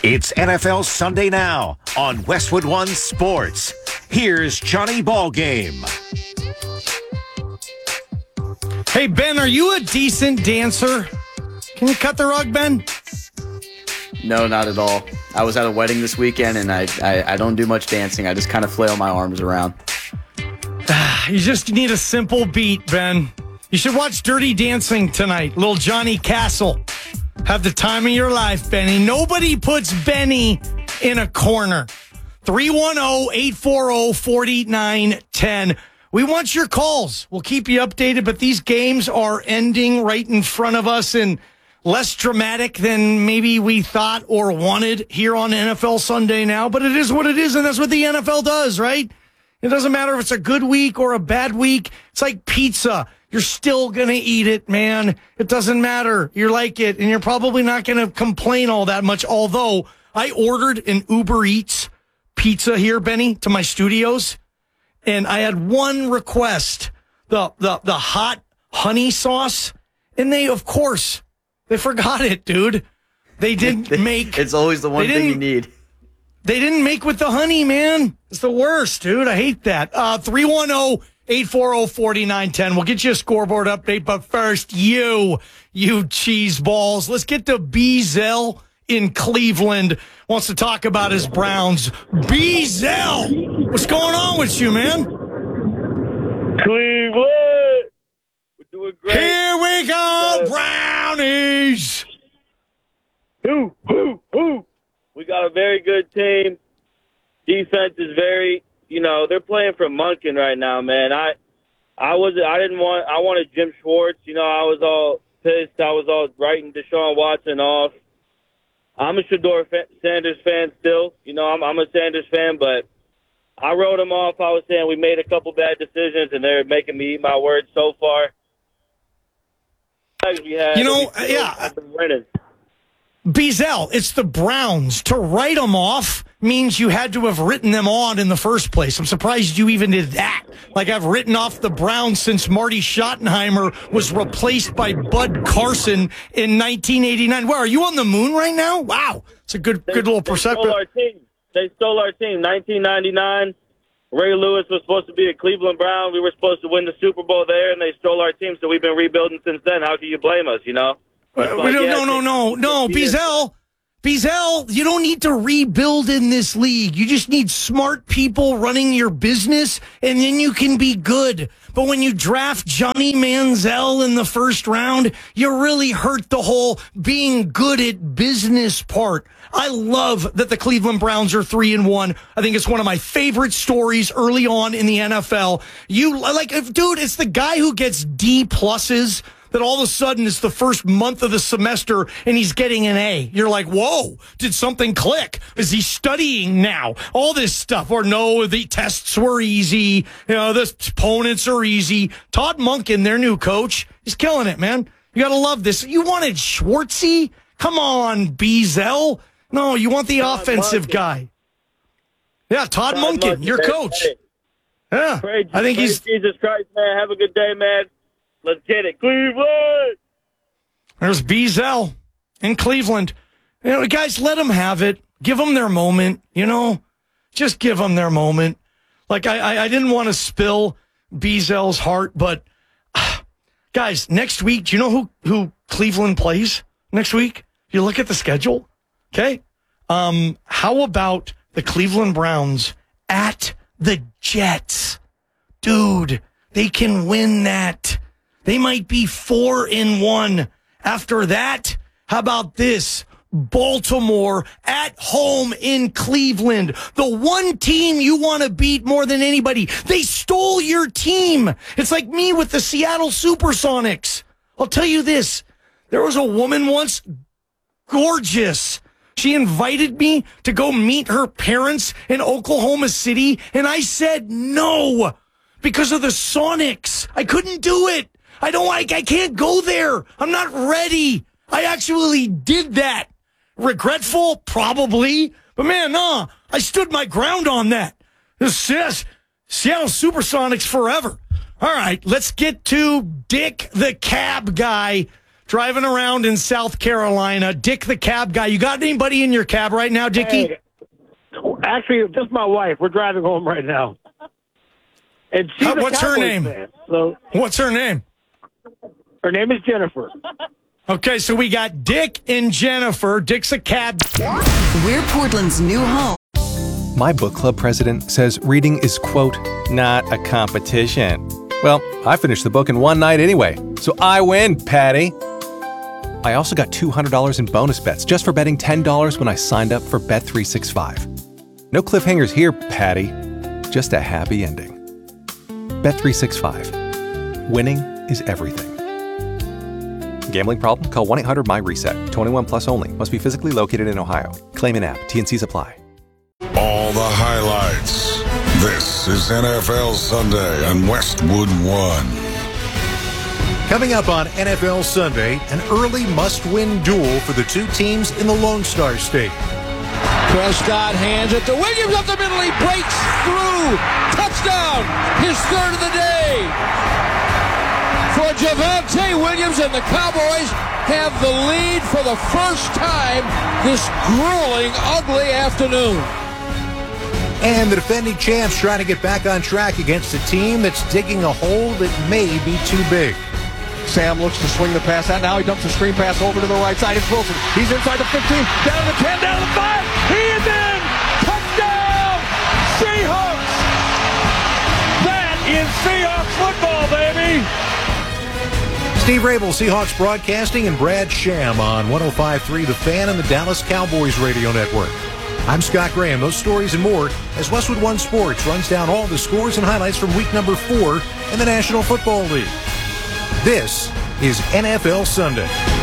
It's NFL Sunday Now on Westwood One Sports. Here's Johnny Ballgame. Hey, Ben, are you a decent dancer? Can you cut the rug, Ben? No, not at all. I was at a wedding this weekend, and I don't do much dancing. I just kind of flail my arms around. You just need a simple beat, Ben. You should watch Dirty Dancing tonight. Little Johnny Castle. Have the time of your life, Benny. Nobody puts Benny in a corner. 310-840-4910. We want your calls. We'll keep you updated, but these games are ending right in front of us and less dramatic than maybe we thought or wanted here on NFL Sunday Now. But it is what it is, and that's what the NFL does, right? It doesn't matter if it's a good week or a bad week. It's like pizza. You're still going to eat it, man. It doesn't matter. You like it, and you're probably not going to complain all that much. Although I ordered an Uber Eats pizza here, Benny, to my studios, and I had one request, the hot honey sauce, and they forgot it, dude. They didn't make... It's always the one thing you need. They didn't make with the honey, man. It's the worst, dude. I hate that. 310-840-4910. We'll get you a scoreboard update, but first, you cheese balls. Let's get to Beazell in Cleveland. Wants to talk about his Browns. Beazell, what's going on with you, man? Cleveland, we're doing great. Here we go, Brownies. Hoo. We got a very good team. Defense is very, they're playing for Monken right now, man. I wanted Jim Schwartz. I was all pissed. I was all writing Deshaun Watson off. I'm a Shedeur Sanders fan still. I'm a Sanders fan, but I wrote him off. I was saying we made a couple bad decisions, and they're making me eat my words so far. Beazell, it's the Browns. To write them off means you had to have written them on in the first place. I'm surprised you even did that. Like, I've written off the Browns since Marty Schottenheimer was replaced by Bud Carson in 1989. Where are you on the moon right now? Wow. It's a good little perception. They stole our team. 1999, Ray Lewis was supposed to be a Cleveland Brown. We were supposed to win the Super Bowl there, and they stole our team, so we've been rebuilding since then. How can you blame us, No, Beazell, you don't need to rebuild in this league. You just need smart people running your business, and then you can be good. But when you draft Johnny Manziel in the first round, you really hurt the whole being good at business part. I love that the Cleveland Browns are 3-1. I think it's one of my favorite stories early on in the NFL. Dude, it's the guy who gets D pluses that all of a sudden it's the first month of the semester and he's getting an A. You're like, whoa, did something click? Is he studying now? All this stuff. Or no, the tests were easy. The opponents are easy. Todd Monken, their new coach, he's killing it, man. You got to love this. You wanted Schwartzy? Come on, Beazell. No, you want the offensive guy. Yeah, Todd Monken, your coach. Yeah, I think he's... Jesus Christ, man. Have a good day, man. Let's get it, Cleveland. There's Beazell in Cleveland. Guys, let them have it. Give them their moment, Just give them their moment. Like, I didn't want to spill Beazell's heart, but, guys, next week, do you know who Cleveland plays next week? You look at the schedule, okay? How about the Cleveland Browns at the Jets? Dude, they can win that. They might be 4-1. After that, how about this? Baltimore at home in Cleveland. The one team you want to beat more than anybody. They stole your team. It's like me with the Seattle Supersonics. I'll tell you this. There was a woman once, gorgeous. She invited me to go meet her parents in Oklahoma City, and I said no because of the Sonics. I couldn't do it. I can't go there. I'm not ready. I actually did that. Regretful? Probably. But man, no, I stood my ground on that. This says Seattle Supersonics forever. All right, let's get to Dick the Cab Guy driving around in South Carolina. Dick, the cab guy. You got anybody in your cab right now, Dickie? Hey, actually, just my wife. We're driving home right now. And she's what's her name? Fan, so What's her name? her name is Jennifer. Okay, so we got Dick and Jennifer. Dick's a cab. We're Portland's new home. My book club president says reading is, quote, not a competition. Well, I finished the book in one night anyway, so I win, Patty. I also got $200 in bonus bets just for betting $10 when I signed up for Bet365. No cliffhangers here, Patty. Just a happy ending. Bet365. Winning is everything. Gambling problem? Call 1-800-MY-RESET. 21 plus only. Must be physically located in Ohio. Claim in app. T&Cs apply. All the highlights. This is NFL Sunday on Westwood One. Coming up on NFL Sunday, an early must-win duel for the two teams in the Lone Star State. Prescott hands it to Williams up the middle. He breaks through. Touchdown. His third of the day. For Javonte Williams, and the Cowboys have the lead for the first time this grueling, ugly afternoon. And the defending champs trying to get back on track against a team that's digging a hole that may be too big. Sam looks to swing the pass out. Now he dumps a screen pass over to the right side. It's Wilson. He's inside the 15, down to the 10, down to the 5. He is in! Touchdown! Seahawks! That is Seahawks football, baby! Steve Rabel, Seahawks Broadcasting, and Brad Sham on 105.3 The Fan and the Dallas Cowboys Radio Network. I'm Scott Graham. Those stories and more as Westwood One Sports runs down all the scores and highlights from week number 4 in the National Football League. This is NFL Sunday.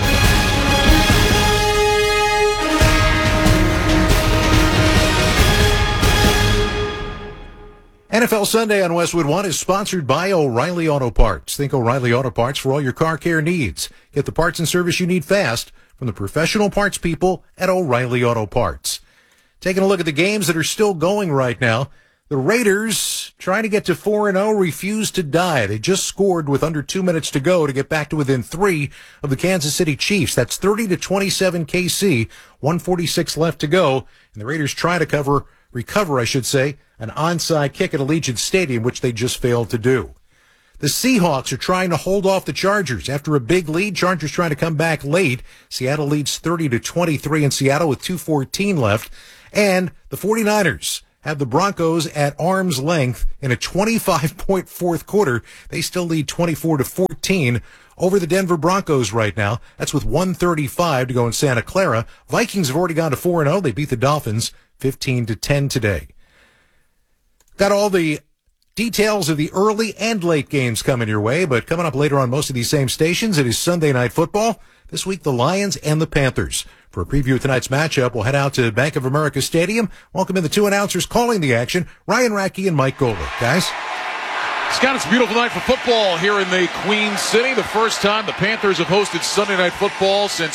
NFL Sunday on Westwood One is sponsored by O'Reilly Auto Parts. Think O'Reilly Auto Parts for all your car care needs. Get the parts and service you need fast from the professional parts people at O'Reilly Auto Parts. Taking a look at the games that are still going right now. The Raiders, trying to get to 4-0, refuse to die. They just scored with under 2 minutes to go to get back to within 3 of the Kansas City Chiefs. That's 30-27 KC, 1:46 left to go. And the Raiders try to recover, an onside kick at Allegiant Stadium, which they just failed to do. The Seahawks are trying to hold off the Chargers. After a big lead, Chargers trying to come back late. Seattle leads 30-23 in Seattle with 2:14 left. And the 49ers have the Broncos at arm's length in a 25-point fourth quarter. They still lead 24-14 over the Denver Broncos right now. That's with 1:35 to go in Santa Clara. Vikings have already gone to 4-0. They beat the Dolphins 15-10 today. Got all the details of the early and late games coming your way, but coming up later on most of these same stations, it is Sunday Night Football. This week, the Lions and the Panthers. For a preview of tonight's matchup, we'll head out to Bank of America Stadium. Welcome in the two announcers calling the action, Ryan Radke and Mike Golick. Guys? Scott, it's a beautiful night for football here in the Queen City. The first time the Panthers have hosted Sunday Night Football since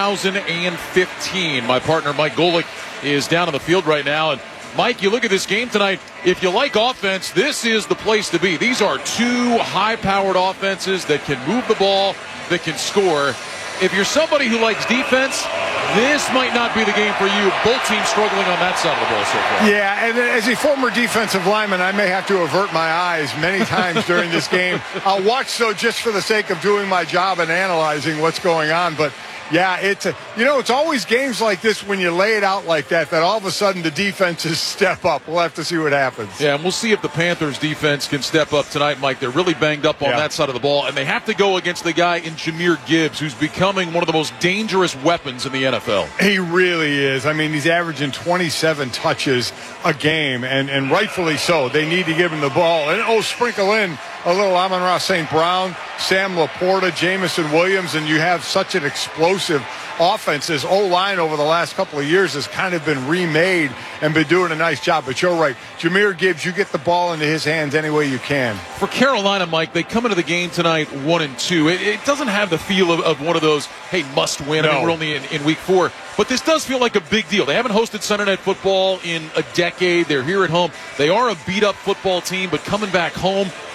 2015. My partner, Mike Golick, is down on the field right now. And Mike, you look at this game tonight, if you like offense, this is the place to be. These are two high-powered offenses that can move the ball, that can score. If you're somebody who likes defense, this might not be the game for you. Both teams struggling on that side of the ball so far. Yeah, and as a former defensive lineman, I may have to avert my eyes many times during this game. I'll watch, though, just for the sake of doing my job and analyzing what's going on. But yeah, it's always games like this when you lay it out like that all of a sudden the defenses step up. We'll have to see what happens. Yeah, and we'll see if the Panthers defense can step up tonight, Mike. They're really banged up on that side of the ball, and they have to go against the guy in Jahmyr Gibbs, who's becoming one of the most dangerous weapons in the NFL. He really is. I mean, he's averaging 27 touches a game, and rightfully so. They need to give him the ball. And, sprinkle in a little Amon-Ra St. Brown, Sam Laporta, Jamison Williams, and you have such an explosive offense. This O-line over the last couple of years has kind of been remade and been doing a nice job. But you're right. Jahmyr Gibbs, you get the ball into his hands any way you can. For Carolina, Mike, they come into the game tonight 1-2. It doesn't have the feel of one of those, hey, must win. No. I mean, we're only in week 4. But this does feel like a big deal. They haven't hosted Sunday Night Football in a decade. They're here at home. They are a beat-up football team, but coming back home,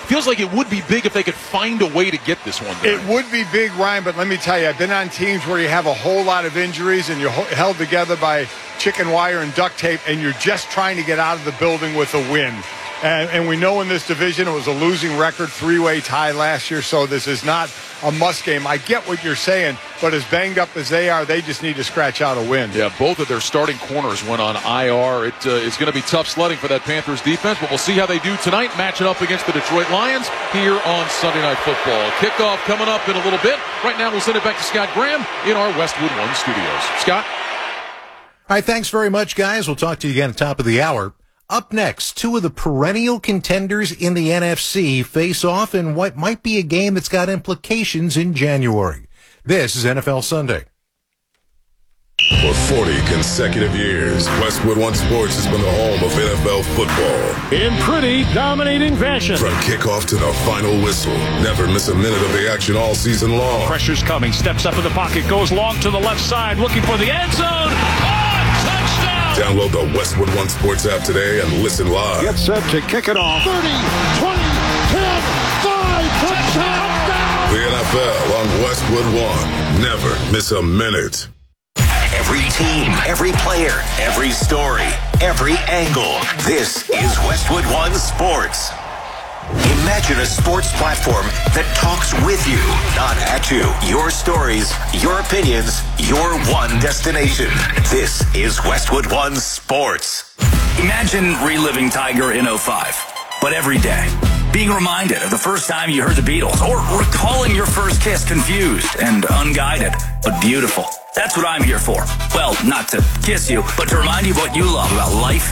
feels like it would be big if they could find a way to get this one done. It would be big, Ryan, but let me tell you, I've been on teams where you have a whole lot of injuries and you're held together by chicken wire and duct tape, and you're just trying to get out of the building with a win. And we know in this division it was a losing record, 3-way tie last year, so this is not a must game. I get what you're saying, but as banged up as they are, they just need to scratch out a win. Yeah, both of their starting corners went on IR. It is going to be tough sledding for that Panthers defense, but we'll see how they do tonight, matching up against the Detroit Lions here on Sunday Night Football. Kickoff coming up in a little bit. Right now, we'll send it back to Scott Graham in our Westwood One studios. Scott? All right, thanks very much, guys. We'll talk to you again at the top of the hour. Up next, two of the perennial contenders in the NFC face off in what might be a game that's got implications in January. This is NFL Sunday. For 40 consecutive years, Westwood One Sports has been the home of NFL football. In pretty dominating fashion. From kickoff to the final whistle, never miss a minute of the action all season long. Pressure's coming, steps up in the pocket, goes long to the left side, looking for the end zone. Download the Westwood One Sports app today and listen live. Get set to kick it off. 30, 20, 10, 5, touchdown! The NFL on Westwood One. Never miss a minute. Every team, every player, every story, every angle. This is Westwood One Sports. Imagine a sports platform that talks with you, not at you. Your stories, your opinions, your one destination. This is Westwood One Sports. Imagine reliving Tiger in 05, but every day. Being reminded of the first time you heard the Beatles, or recalling your first kiss confused and unguided, but beautiful. That's what I'm here for. Well, not to kiss you, but to remind you of what you love about life,